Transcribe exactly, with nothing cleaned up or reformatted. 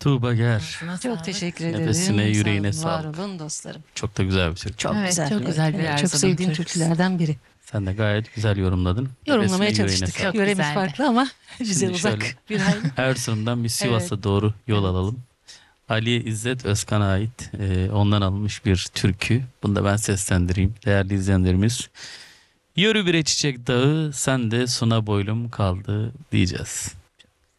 Tuğba Ger. Ağzına Çok sağlık. teşekkür ederim. Nefesine, yüreğine Sağ olun, sağlık. var olun dostlarım. Çok da güzel bir türkü. Çok Evet, güzel. çok güzel bir Evet, Erzurum çok sevdiğim türküsü. türkülerden biri. Sen de gayet güzel yorumladın. Yorumlamaya Nefesine, yüreğine çalıştık. sağlık. Çok Yöremiz güzeldi. farklı ama bize Şimdi uzak şöyle- bir hal. Erzurum'dan bir Sivas'a doğru yol Evet. alalım. Ali İzzet Özkan'a ait e, ondan alınmış bir türkü. Bunu da ben seslendireyim değerli izleyenlerimiz. Yürü bre çiçek dağı, sen de suna boylum kaldı diyeceğiz.